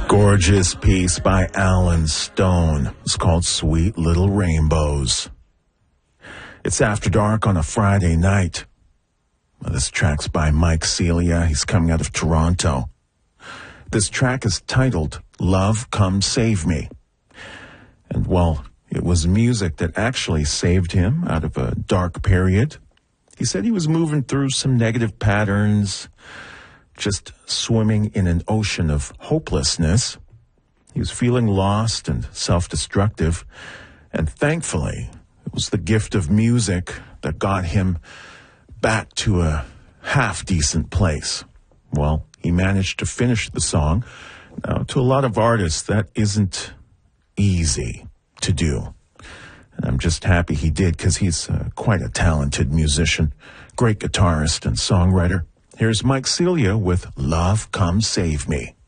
Gorgeous piece by Alan Stone. It's called Sweet Little Rainbows. It's After Dark on a Friday night. This track's by Mike Celia. He's coming out of Toronto. This track is titled Love Come Save Me. And well, it was music that actually saved him out of a dark period. He said he was moving through some negative patterns, just swimming in an ocean of hopelessness. He was feeling lost and self-destructive, and thankfully, it was the gift of music that got him back to a half-decent place. Well, he managed to finish the song. Now, to a lot of artists, that isn't easy to do. And I'm just happy he did, because he's quite a talented musician, great guitarist and songwriter. Here's Mike Celia with Love Come Save Me.